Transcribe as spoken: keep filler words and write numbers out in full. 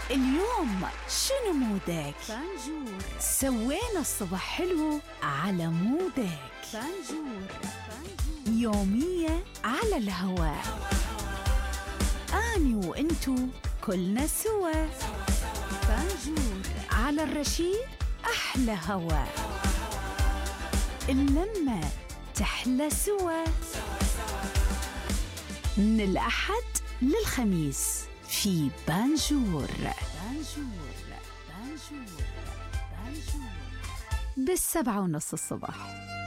اليوم شنو مودك؟ بانجور. سوينا الصبح حلو على مودك. بانجور. يومية على الهواء، أني وإنتو كلنا سوا. بانجور على الرشيد أحلى هوا، اللمة تحلى سوا. من الأحد للخميس في بانجور. بانجور بانجور بانجور بالسبعة ونص الصبح.